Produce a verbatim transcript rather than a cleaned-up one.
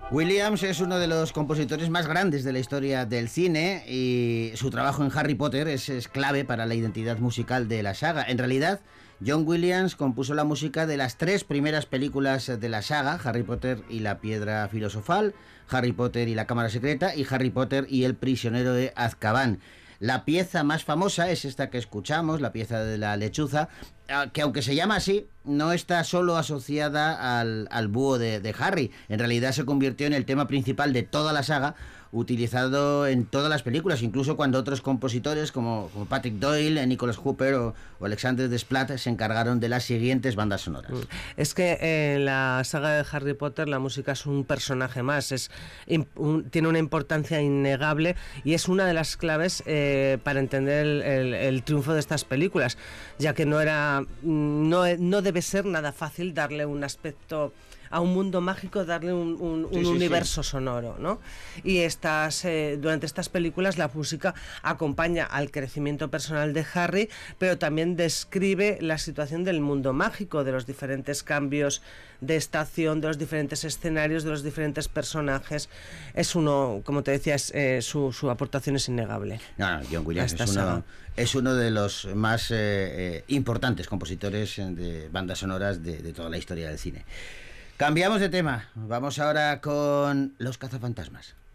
Williams es uno de los compositores más grandes de la historia del cine y su trabajo en Harry Potter es, es clave para la identidad musical de la saga. En realidad, John Williams compuso la música de las tres primeras películas de la saga: Harry Potter y la Piedra Filosofal, Harry Potter y la Cámara Secreta y Harry Potter y el Prisionero de Azkaban. La pieza más famosa es esta que escuchamos, la pieza de la lechuza, que aunque se llama así, no está solo asociada al, al búho de, de Harry. En realidad se convirtió en el tema principal de toda la saga, utilizado en todas las películas, incluso cuando otros compositores como, como Patrick Doyle, Nicholas Hooper o, o Alexander Desplat se encargaron de las siguientes bandas sonoras. Es que en la saga de Harry Potter la música es un personaje más, es un, tiene una importancia innegable y es una de las claves eh, para entender el, el, el triunfo de estas películas, ya que no era no, no debe ser nada fácil darle un aspecto a un mundo mágico, darle un, un, un sí, sí, universo sí. sonoro, ¿no? Y estas, eh, durante estas películas la música acompaña al crecimiento personal de Harry, pero también describe la situación del mundo mágico, de los diferentes cambios de estación, de los diferentes escenarios, de los diferentes personajes. Es uno, como te decía, es, eh, su, su aportación es innegable. No, no, John Williams es uno, es uno de los más eh, eh, importantes compositores de bandas sonoras de, de toda la historia del cine. Cambiamos de tema, vamos ahora con Los Cazafantasmas.